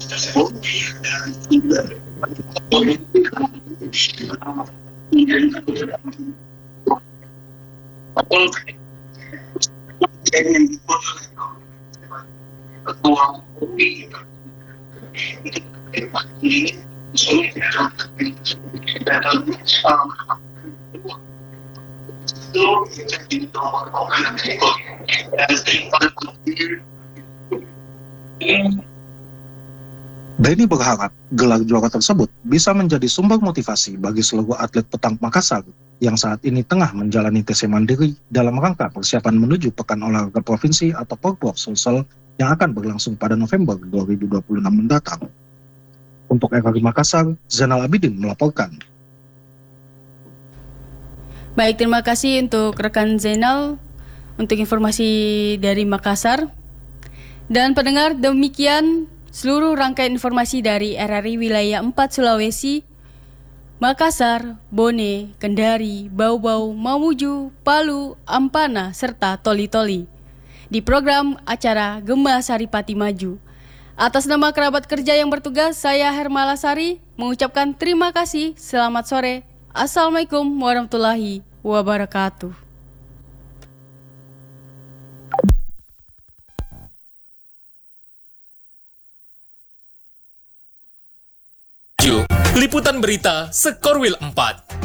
Denny berharap gelar juara tersebut bisa menjadi sumber motivasi bagi seluruh atlet petang Makassar yang saat ini tengah menjalani tes mandiri dalam rangka persiapan menuju Pekan Olahraga Provinsi atau Porprov Sulsel yang akan berlangsung pada November 2026 mendatang. Untuk RRI Makassar, Zainal Abidin melaporkan. Baik, terima kasih untuk rekan Zainal untuk informasi dari Makassar. Dan pendengar, demikian seluruh rangkaian informasi dari RRI Wilayah 4 Sulawesi, Makassar, Bone, Kendari, Bau-Bau, Mamuju, Palu, Ampana, serta Toli-Toli di program acara Gema Saripati Maju. Atas nama kerabat kerja yang bertugas, saya Hermala Sari mengucapkan terima kasih. Selamat sore. Assalamualaikum warahmatullahi wabarakatuh. Liputan berita Sekorwil 4.